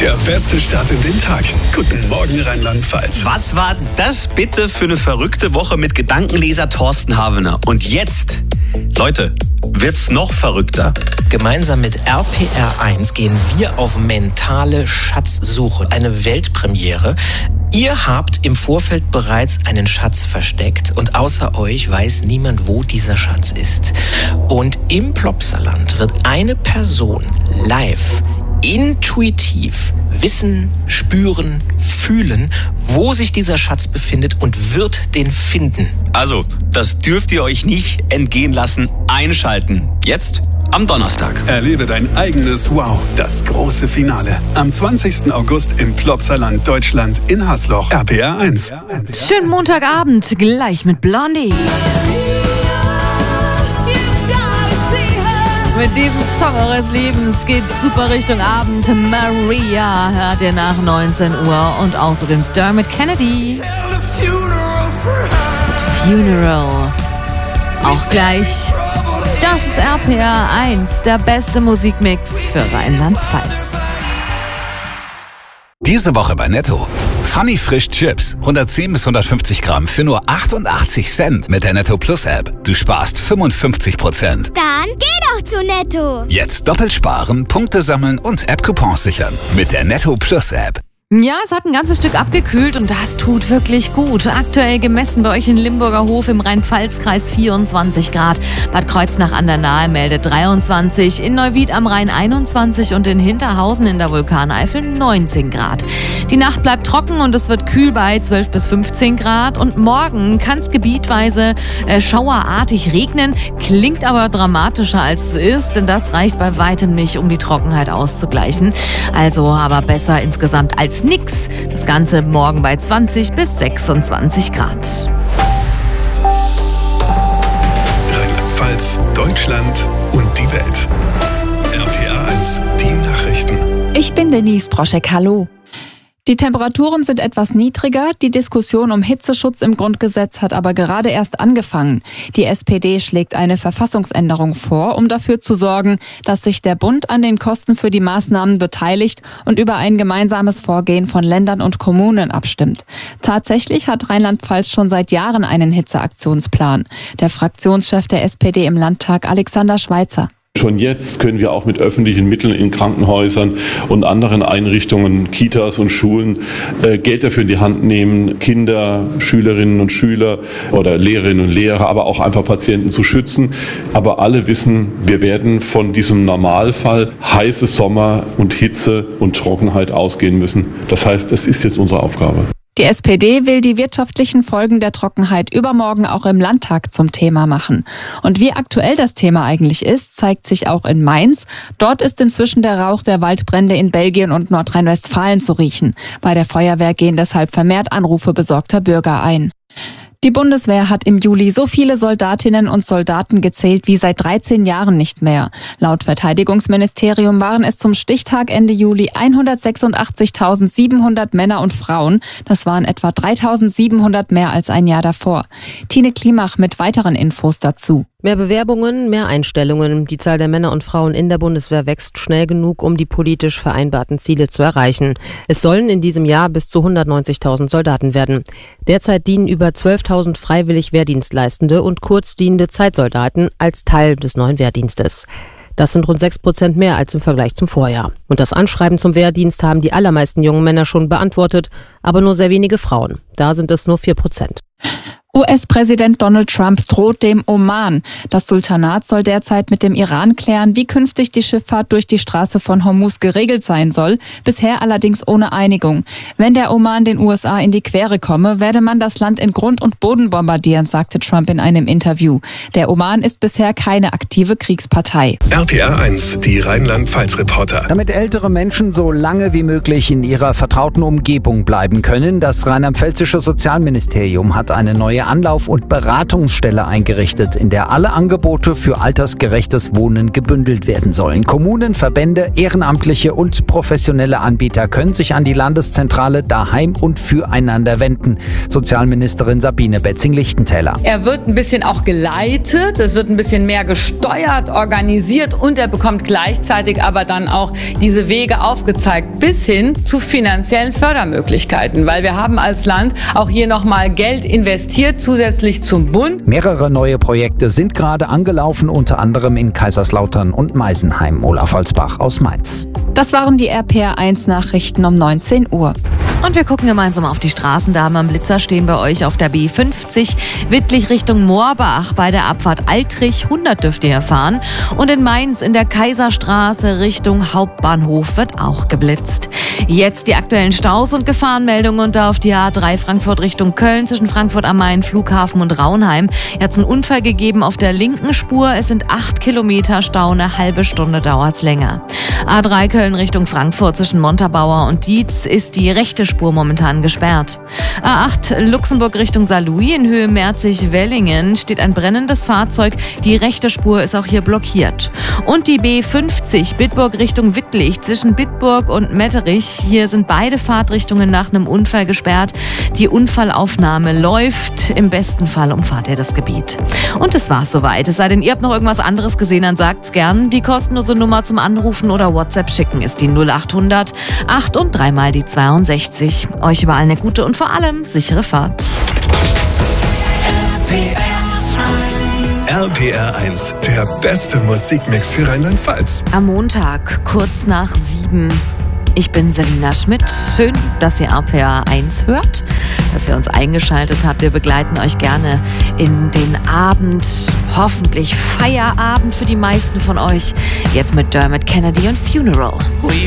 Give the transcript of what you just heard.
Der beste Start in den Tag. Guten Morgen, Rheinland-Pfalz. Was war das bitte für eine verrückte Woche mit Gedankenleser Thorsten Havener? Und jetzt, Leute, wird's noch verrückter. Gemeinsam mit RPR1 gehen wir auf mentale Schatzsuche. Eine Weltpremiere. Ihr habt im Vorfeld bereits einen Schatz versteckt und außer euch weiß niemand, wo dieser Schatz ist. Und im Plopsaland wird eine Person live, intuitiv wissen, spüren, fühlen, wo sich dieser Schatz befindet und wird den finden. Also, das dürft ihr euch nicht entgehen lassen. Einschalten. Jetzt am Donnerstag. Erlebe dein eigenes Wow, das große Finale. Am 20. August im Plopsaland Deutschland in Hasloch. RPR1. Schönen Montagabend, gleich mit Blondie. Mit diesem Song eures Lebens geht's super Richtung Abend. Maria hört ihr nach 19 Uhr und außerdem Dermot Kennedy. Funeral. Auch gleich. Das ist RPR1, der beste Musikmix für Rheinland-Pfalz. Diese Woche bei Netto. Funny Frisch Chips. 110 bis 150 Gramm für nur 88 Cent mit der Netto Plus App. Du sparst 55%. Dann geh doch zu Netto. Jetzt doppelt sparen, Punkte sammeln und App-Coupons sichern. Mit der Netto Plus App. Ja, es hat ein ganzes Stück abgekühlt und das tut wirklich gut. Aktuell gemessen bei euch in Limburger Hof im Rhein-Pfalz-Kreis 24 Grad. Bad Kreuznach an der Nahe meldet 23, in Neuwied am Rhein 21 und in Hinterhausen in der Vulkaneifel 19 Grad. Die Nacht bleibt trocken und es wird kühl bei 12 bis 15 Grad. Und morgen kann es gebietweise schauerartig regnen, klingt aber dramatischer als es ist, denn das reicht bei weitem nicht, um die Trockenheit auszugleichen. Also aber besser insgesamt als nix. Das Ganze morgen bei 20 bis 26 Grad. Rheinland-Pfalz, Deutschland und die Welt. RPR1, die Nachrichten. Ich bin Denise Broschek, hallo. Die Temperaturen sind etwas niedriger, die Diskussion um Hitzeschutz im Grundgesetz hat aber gerade erst angefangen. Die SPD schlägt eine Verfassungsänderung vor, um dafür zu sorgen, dass sich der Bund an den Kosten für die Maßnahmen beteiligt und über ein gemeinsames Vorgehen von Ländern und Kommunen abstimmt. Tatsächlich hat Rheinland-Pfalz schon seit Jahren einen Hitzeaktionsplan. Der Fraktionschef der SPD im Landtag, Alexander Schweitzer. Schon jetzt können wir auch mit öffentlichen Mitteln in Krankenhäusern und anderen Einrichtungen, Kitas und Schulen Geld dafür in die Hand nehmen, Kinder, Schülerinnen und Schüler oder Lehrerinnen und Lehrer, aber auch einfach Patienten zu schützen. Aber alle wissen, wir werden von diesem Normalfall heiße Sommer und Hitze und Trockenheit ausgehen müssen. Das heißt, es ist jetzt unsere Aufgabe. Die SPD will die wirtschaftlichen Folgen der Trockenheit übermorgen auch im Landtag zum Thema machen. Und wie aktuell das Thema eigentlich ist, zeigt sich auch in Mainz. Dort ist inzwischen der Rauch der Waldbrände in Belgien und Nordrhein-Westfalen zu riechen. Bei der Feuerwehr gehen deshalb vermehrt Anrufe besorgter Bürger ein. Die Bundeswehr hat im Juli so viele Soldatinnen und Soldaten gezählt wie seit 13 Jahren nicht mehr. Laut Verteidigungsministerium waren es zum Stichtag Ende Juli 186.700 Männer und Frauen. Das waren etwa 3.700 mehr als ein Jahr davor. Tine Klimach mit weiteren Infos dazu. Mehr Bewerbungen, mehr Einstellungen. Die Zahl der Männer und Frauen in der Bundeswehr wächst schnell genug, um die politisch vereinbarten Ziele zu erreichen. Es sollen in diesem Jahr bis zu 190.000 Soldaten werden. Derzeit dienen über 12.000 freiwillig Wehrdienstleistende und kurzdienende Zeitsoldaten als Teil des neuen Wehrdienstes. Das sind rund 6% mehr als im Vergleich zum Vorjahr. Und das Anschreiben zum Wehrdienst haben die allermeisten jungen Männer schon beantwortet, aber nur sehr wenige Frauen. Da sind es nur 4%. US-Präsident Donald Trump droht dem Oman. Das Sultanat soll derzeit mit dem Iran klären, wie künftig die Schifffahrt durch die Straße von Hormuz geregelt sein soll, bisher allerdings ohne Einigung. Wenn der Oman den USA in die Quere komme, werde man das Land in Grund und Boden bombardieren, sagte Trump in einem Interview. Der Oman ist bisher keine aktive Kriegspartei. RPR1, die Rheinland-Pfalz-Reporter. Damit ältere Menschen so lange wie möglich in ihrer vertrauten Umgebung bleiben können, das rheinland-pfälzische Sozialministerium hat eine neue neue Anlauf- und Beratungsstelle eingerichtet, in der alle Angebote für altersgerechtes Wohnen gebündelt werden sollen. Kommunen, Verbände, Ehrenamtliche und professionelle Anbieter können sich an die Landeszentrale Daheim und Füreinander wenden. Sozialministerin Sabine Betzing-Lichtentäler. Er wird ein bisschen auch geleitet, es wird ein bisschen mehr gesteuert, organisiert und er bekommt gleichzeitig aber dann auch diese Wege aufgezeigt bis hin zu finanziellen Fördermöglichkeiten, weil wir haben als Land auch hier nochmal Geld investiert, zusätzlich zum Bund. Mehrere neue Projekte sind gerade angelaufen, unter anderem in Kaiserslautern und Meisenheim. Olaf Holzbach aus Mainz. Das waren die RPR1-Nachrichten um 19 Uhr. Und wir gucken gemeinsam auf die Straßen. Da am Blitzer stehen bei euch auf der B50 Wittlich Richtung Moorbach bei der Abfahrt Altrich. 100 dürft ihr fahren. Und in Mainz in der Kaiserstraße Richtung Hauptbahnhof wird auch geblitzt. Jetzt die aktuellen Staus und Gefahrenmeldungen und da auf die A3 Frankfurt Richtung Köln zwischen Frankfurt am Main, Flughafen und Raunheim. Hier hat es einen Unfall gegeben auf der linken Spur. Es sind 8 Kilometer Stau, eine halbe Stunde dauert es länger. A3 Köln Richtung Frankfurt zwischen Montabaur und Dietz ist die rechte Spur momentan gesperrt. A8 Luxemburg Richtung Saarlouis in Höhe Merzig-Wellingen steht ein brennendes Fahrzeug. Die rechte Spur ist auch hier blockiert. Und die B50 Bitburg Richtung Wittlich zwischen Bitburg und Metterich. Hier sind beide Fahrtrichtungen nach einem Unfall gesperrt. Die Unfallaufnahme läuft. Im besten Fall umfahrt ihr das Gebiet. Und das war's soweit. Es sei denn, ihr habt noch irgendwas anderes gesehen, dann sagt's gern. Die kostenlose Nummer zum Anrufen oder WhatsApp schicken ist die 0800 8 und 3 mal die 62. Euch überall eine gute und vor allem sichere Fahrt. RPR 1, der beste Musikmix für Rheinland-Pfalz. Am Montag, kurz nach 7. Ich bin Selina Schmidt. Schön, dass ihr RPR 1 hört, dass ihr uns eingeschaltet habt. Wir begleiten euch gerne in den Abend, hoffentlich Feierabend für die meisten von euch. Jetzt mit Dermot Kennedy und Funeral.